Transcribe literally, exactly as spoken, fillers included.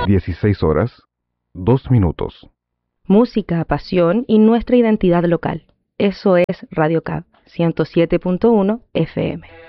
dieciséis horas, dos minutos. Música, pasión y nuestra identidad local. Eso es Radio Cab, ciento siete punto uno F M.